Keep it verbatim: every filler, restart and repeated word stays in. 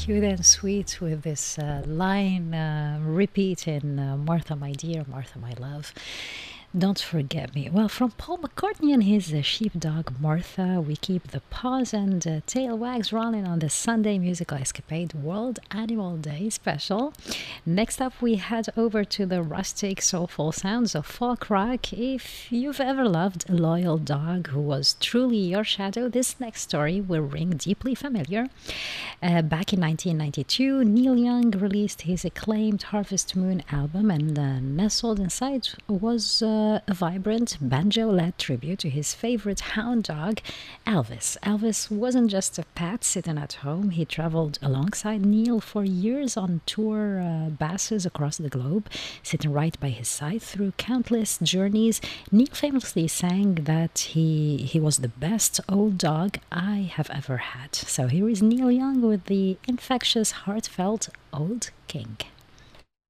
cute and sweet with this uh, line uh, repeat in uh, Martha, my dear, Martha, my love. Don't forget me. Well, from Paul McCartney and his uh, sheepdog Martha, we keep the paws and uh, tail wags rolling on the Sunday Musical Escapade World Animal Day special. Next up, we head over to the rustic, soulful sounds of folk rock. If you've ever loved a loyal dog who was truly your shadow, this next story will ring deeply familiar. Uh, back in nineteen ninety-two, Neil Young released his acclaimed Harvest Moon album, and uh, nestled inside was uh, a vibrant banjo-led tribute to his favorite hound dog, Elvis. Elvis wasn't just a pet sitting at home. He traveled alongside Neil for years on tour uh, buses across the globe, sitting right by his side through countless journeys. Neil famously sang that he, he was the best old dog I have ever had. So here is Neil Young with the infectious, heartfelt Old King.